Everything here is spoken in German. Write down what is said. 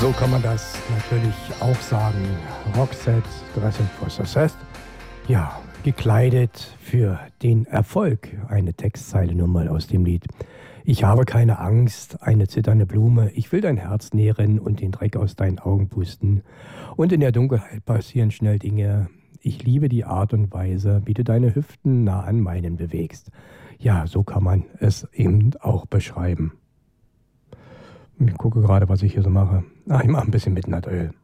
So kann man das natürlich auch sagen. Roxette, Dressing for Success. Ja, gekleidet für den Erfolg. Eine Textzeile nun mal aus dem Lied. Ich habe keine Angst, eine zitternde Blume. Ich will dein Herz nähren und den Dreck aus deinen Augen pusten. Und in der Dunkelheit passieren schnell Dinge. Ich liebe die Art und Weise, wie du deine Hüften nah an meinen bewegst. Ja, so kann man es eben auch beschreiben. Ich gucke gerade, was ich hier so mache. Ich mache ein bisschen Midnight Oil.